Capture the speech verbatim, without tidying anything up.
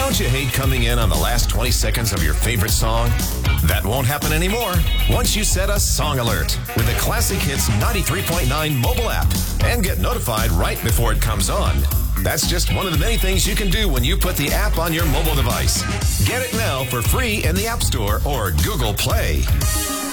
Don't you hate coming in on the last twenty seconds of your favorite song? That won't happen anymore once you set a song alert with the Classic Hits ninety-three point nine mobile app and get notified right before it comes on. That's just one of the many things you can do when you put the app on your mobile device. Get it now for free in the App Store or Google Play.